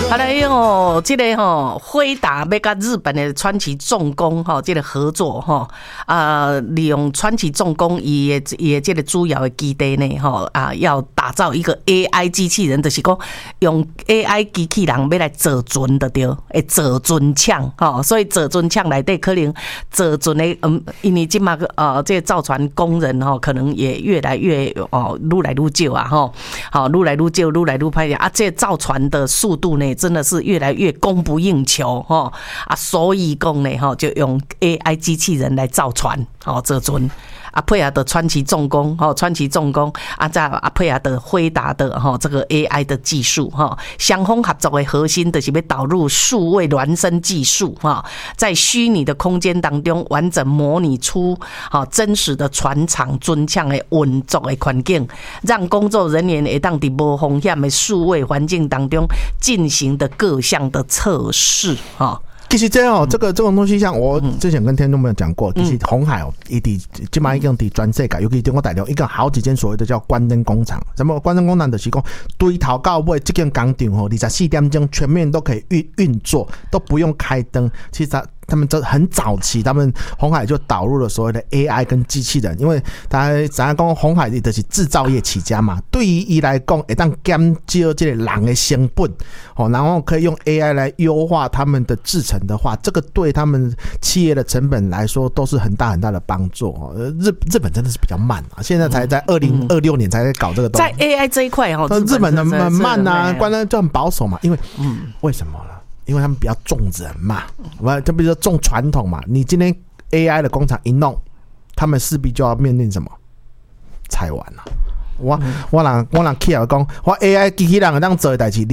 好来吼，这个吼辉达要跟日本的川崎重工吼，这个合作吼利用川崎重工伊的这个主要的基地呢吼要打造一个 AI 机器人，就是讲用 AI 机器人要来做船的对，会做船厂吼，所以做船厂内底可能做船的因为今嘛这个造船工人吼，可能也越来越愈来愈少啊吼，好愈来愈少，愈来愈歹啊，这造船的速度呢，真的是越来越供不应求哈啊，所以讲呢哈，就用 AI 机器人来造船哦，这船啊配合的川崎重工哈，川崎重工啊再配合的辉达的哈这个 AI 的技术哈，双方合作的核心就是要导入数位孪生技术哈，在虚拟的空间当中完整模拟出真实的船厂船厂的运作的环境，让工作人员会当在无风险的数位环境当中进行的各项的测试哈。 其实这种东西，像我之前跟听众朋友讲过，其实鸿海伊伫即摆已经伫全世界，尤其中国大陆，已经好几间所谓的叫关灯工厂。什么关灯工厂就是讲，对头到尾这间工厂吼，24点钟全面都可以运作，都不用开灯。其实他们这很早期，他们鸿海就导入了所谓的 AI 跟机器人，因为大家讲鸿海就是制造业起家嘛，对于伊来讲，会当减少这个人的成本，然后可以用 AI 来优化他们的制程的话，这个对他们企业的成本来说都是很大很大的帮助。日本真的是比较慢啊，现在才在2026年才在搞这个东西。 在 AI 这一块日本很慢啊，关键就很保守嘛，因为为什么呢？因为他们比较重人嘛，就比如说重传统嘛。你今天 AI 的工厂一弄，他们势必就要面临什么？裁完了。我人起来讲，我 AI 机器人这样做的代志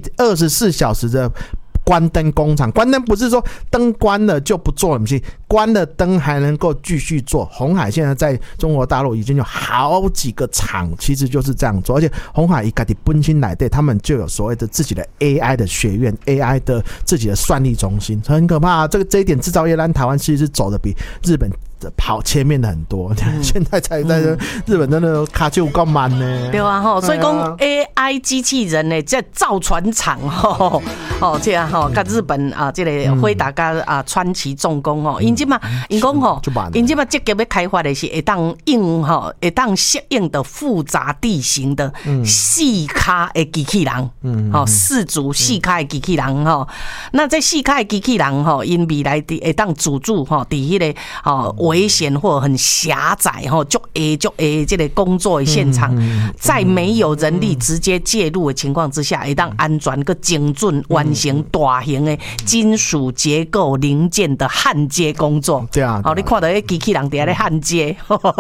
，24小时的关灯工厂，关灯不是说灯关了就不做了，不是关了灯还能够继续做。鸿海现在在中国大陆已经有好几个厂，其实就是这样做，而且鸿海自己本身内底，他们就有所谓的自己的 AI 的学院 ，AI 的自己的算力中心，很可怕啊。这一点制造业，台湾其实是走的比日本跑前面的很多，现在才在日本真的卡就够慢呢。 对啊所以讲 AI 机器人呢，在造船厂这样跟日本这个辉达跟川崎重工因今嘛因讲因今嘛积极要开发的是会当适应的复杂地形的4脚的机器人，4足4脚的机器人那这4脚的机器人因未来会当自主伫迄个危险或很狭窄足下这个工作的现场，在没有人力直接介入的情况之下，会当安全个精准完成大型的金属结构零件的焊接工作。 对啊， 你看到那机器人在那焊接，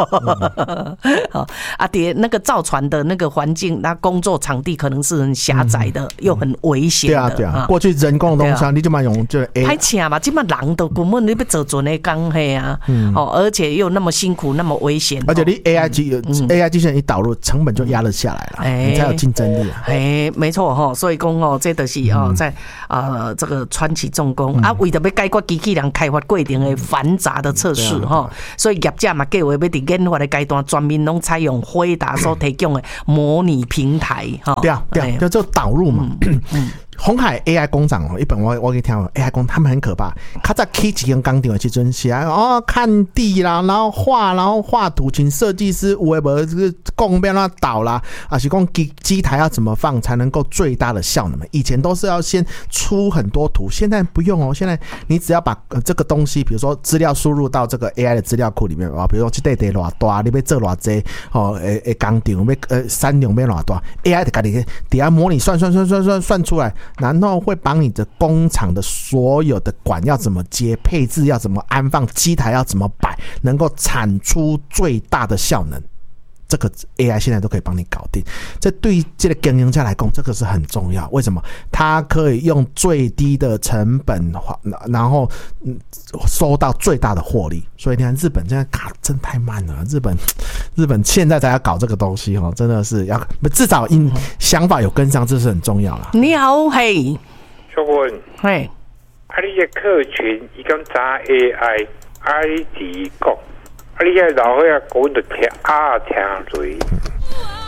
在那个造船的那个环境，那工作场地可能是很狭窄的，又很危险的。 对啊，过去人工的东西，你就嘛用这 AI， 歹请嘛，今嘛人都根本你要做船的工嘿啊。而且又那么辛苦，那么危险， 而且你 AI 机器人一导入，成本就压了下来了，你才有竞争力啊。 没错所以讲这就是在这个川崎重工为了要解决机器人开发过程的繁杂的测试所以业者嘛计划要在研发的阶段，专门拢采用辉达所提供的模拟平台对啊，就做导入嘛。鸿海 AI 工厂一本我给你听 AI 工，他们很可怕。他在起几间工厂的时阵是看地啦，然后画图，请设计师有的无这个供要让它导啦，是讲机台要怎么放才能够最大的效能。以前都是要先出很多图，现在不用现在你只要把这个东西，比如说资料输入到这个 AI 的资料库里面比如说这地多大，你要做多少工厂要产量要多大 ，AI 就自己底下模拟算出来。然后会帮你的工厂的所有的管要怎么接，配置要怎么安放，机台要怎么摆，能够产出最大的效能。这个 AI 现在都可以帮你搞定，这对于这个经营家来讲，这个是很重要。为什么？它可以用最低的成本，然后收到最大的获利。所以你看日本现在卡真太慢了，日本现在才要搞这个东西真的是要至少想法有跟上，这是很重要啦。 你好，嘿， 小文， 嘿， 你的客群伊讲查 AI，你自己讲。你现在老岁仔讲就听嘴。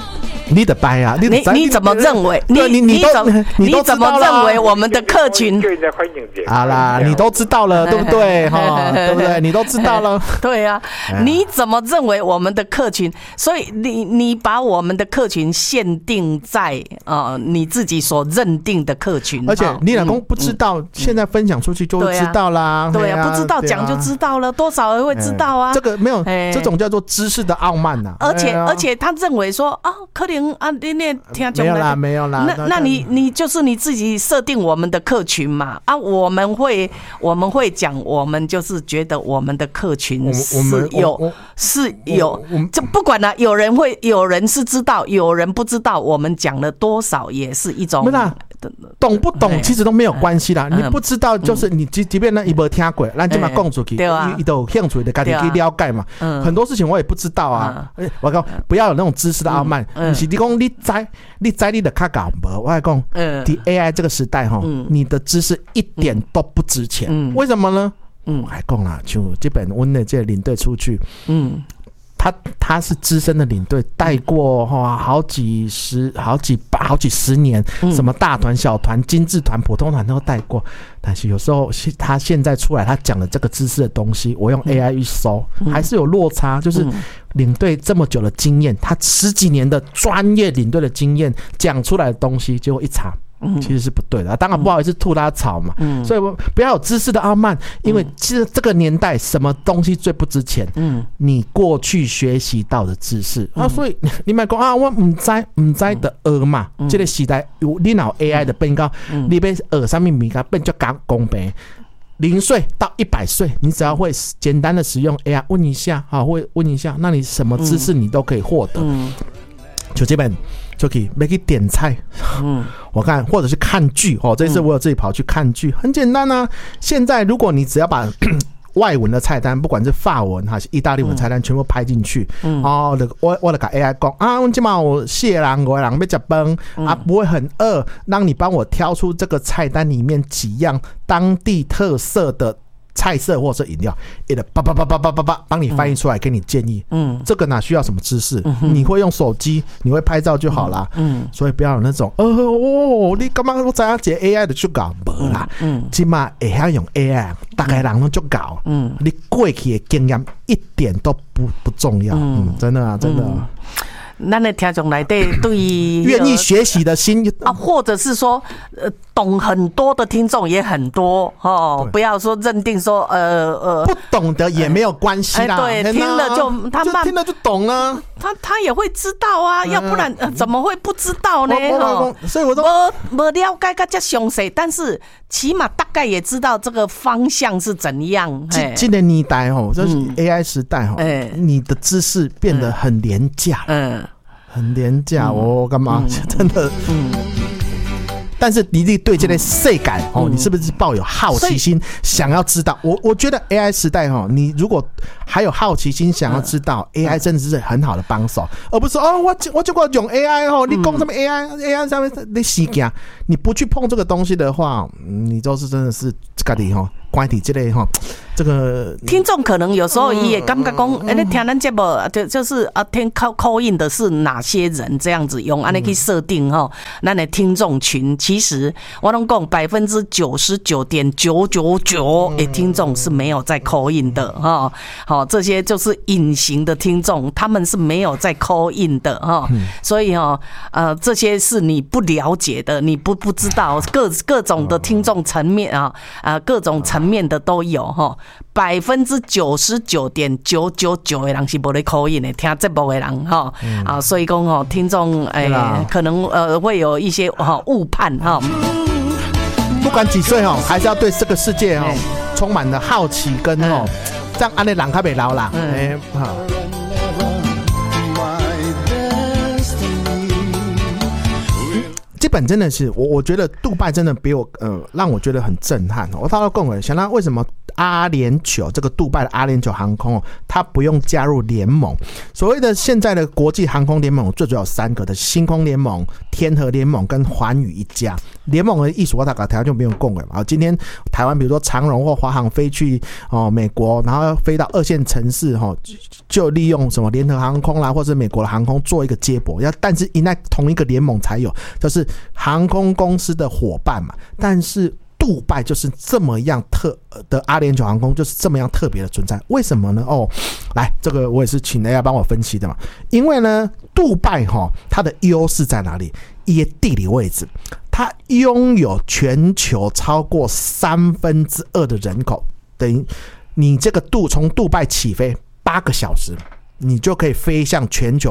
你的掰啊， 你怎么认为？你怎么认为我们的客群？ 好啦，你都知道了，对不对？哈，对不对？你都知道了。 对啊，你怎么认为我们的客群？所以你把我们的客群限定在你自己所认定的客群， 而且你老公不知道，现在分享出去就会知道啦。 对啊，不知道讲就知道了，多少人会知道啊？ 这个没有，这种叫做知识的傲慢呐。 而且他认为说可能你听众没有啦。 那你就是你自己设定我们的客群嘛我们会讲，我们就是觉得我们的客群是有，就不管了，有人是知道，有人不知道，我们讲了多少也是一种。 懂不懂其实都没有关系啦，你不知道就是你即便呢伊没听过，咱就嘛讲出去，伊都有兴趣的，家己去了解嘛。很多事情我也不知道啊。我讲不要有那种知识的傲慢，不是你讲你知你的较搞无，我讲在 AI 这个时代哈，你的知识一点都不值钱，为什么呢？我还讲啦，像这本阮的这领队出去，他是资深的领队，带过好几十年，什么大团、小团、精致团、普通团都带过。但是有时候他现在出来，他讲的这个知识的东西，我用 AI 一搜，还是有落差。就是领队这么久的经验，他10几年的专业领队的经验讲出来的东西，结果一查。其实是不对的，当然不好意思吐他草嘛。所以不要有知识的傲慢，因为其实这个年代什么东西最不值钱？你过去学习到的知识所以你别说我不知的学嘛。这个时代有你有 AI 的变高，你要学什么东西变就更公平。0岁到100岁，你只要会简单的使用 AI 问一下会问一下，那你什么知识你都可以获得。就这本就可以可以点菜，我看或者是看剧这次我有自己跑去看剧，很简单啊。现在如果你只要把外文的菜单，不管是法文还是意大利文菜单，全部拍进去，我就跟 AI 讲我今晚我4个人5个人要吃饭不会很饿，让你帮我挑出这个菜单里面几样当地特色的菜色或者是饮料，帮你翻译出来，给你建议。这个哪需要什么知识？你会用手机，你会拍照就好啦。所以不要有那种你干嘛我知道这 AI 的就搞没啦。今嘛会晓用 AI， 大概人都就搞。你过去的经验一点都不重要。真的啊，真的。 咱的听众内底对愿意学习的心或者是说懂很多的听众也很多不要说认定说不懂的也没有关系啦。 对，听了就他听了就懂了， 他也会知道啊，要不然怎么会不知道呢？ 所以我说没了解到这详细，但是起码大概也知道这个方向是怎样。 今年年代就是 AI 时代你的知识变得很廉价。很廉价干嘛？真的。但是你对这个世界你是不是抱有好奇心，想要知道？我觉得 AI 时代你如果还有好奇心，想要知道 AI 真的是很好的帮手，而不是我就用 AI 你讲什么 AI 上面你死惊，你不去碰这个东西的话，你就是真的是自己关在这类这个听众可能有时候也感觉讲，你听咱节目就是听call in的是哪些人这样子用，去设定咱的听众群。其实我都讲99.999%的听众是没有在 call in 的这些就是隐形的听众，他们是没有在 call in 的所以这些是你不了解的，你不知道各种的听众层面各种层面的都有99.999%的人是没在 call in 的，听节目的人所以讲听众可能会有一些误判不管几岁还是要对这个世界充满了好奇跟这样安尼人较袂老啦。这本真的是我觉得杜拜真的比我让我觉得很震撼。我到了共委想到为什么阿联酋这个杜拜的阿联酋航空它不用加入联盟。所谓的现在的国际航空联盟最主要有3个的：星空联盟、天合联盟跟寰宇一家。联盟的意思我大概台湾就没有共轨嘛。今天台湾比如说长荣或华航飞去美国，然后飞到2线城市就利用什么联合航空啦，或是美国的航空做一个接驳，但是应该同一个联盟才有，就是航空公司的伙伴嘛。但是杜拜就是这么样的阿联酋航空就是这么样特别的存在，为什么呢？来，这个我也是请 AI 帮我分析的嘛。因为呢，杜拜它的优势在哪里？一个地理位置，它拥有全球超过2/3的人口，等于你这个从杜拜起飞8个小时。你就可以飞向全球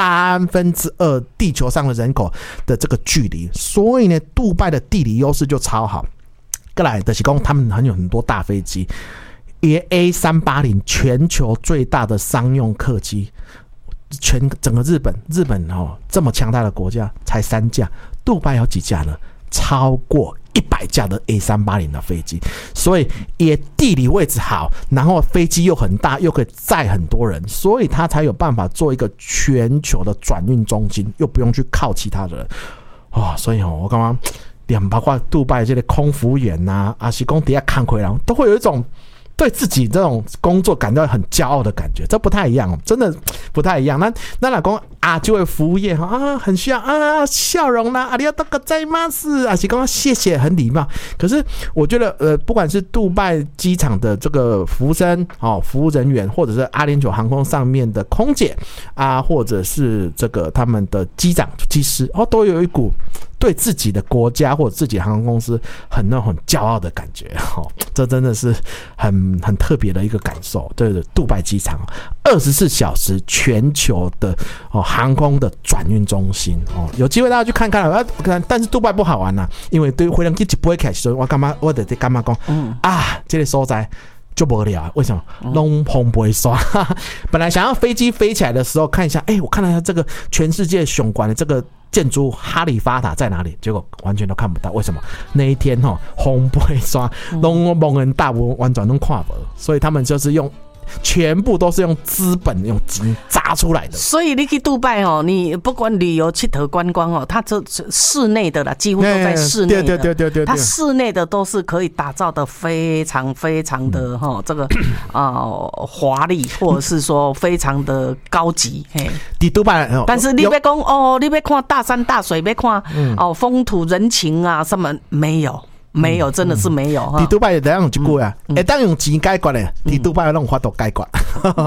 2/3地球上的人口的这个距离，所以呢，杜拜的地理优势就超好。再来就是说他们有很多大飞机，也 A380 全球最大的商用客机，整个日本这么强大的国家才3架，杜拜有几架呢？超过100架的 A380 的飞机，所以也地理位置好，然后飞机又很大，又可以载很多人，所以它才有办法做一个全球的转运中心，又不用去靠其他的人所以我刚刚连包括杜拜这些空服员还是说底下看回来都会有一种对自己这种工作感到很骄傲的感觉，这不太一样，真的不太一样。那老公就会服务业很需要笑容啦，ありがとうございます，是说谢谢，很礼貌。可是我觉得不管是杜拜机场的这个服务生服务人员，或者是阿联酋航空上面的空姐或者是这个他们的机长、机师都有一股对自己的国家或者自己的航空公司很骄傲的感觉这真的是很特别的一个感受。对，杜拜机场24小时全球的航空的转运中心有机会大家去看看但是杜拜不好玩因为对飞机一飞起来的时候，我就感觉说这个所在就无聊，为什么？都风不会刷。本来想要飞机飞起来的时候看一下，我看了一下这个全世界雄关的这个建筑哈利法塔在哪里，结果完全都看不到。为什么？那一天风不会刷，都蒙人大完全都看不到，所以他们就是全部都是用资本用金砸出来的。 所以你去杜拜你不管旅游佚佗观光它这室内的啦，几乎都在室内的。对，它室内的都是可以打造的非常非常的这个华丽，或者是说非常的高级。 在杜拜但是你要讲你要看大山大水，要看风土人情什么没有，真的是没有。 在杜拜当然有一句当用钱解决的，在杜拜弄法度解决。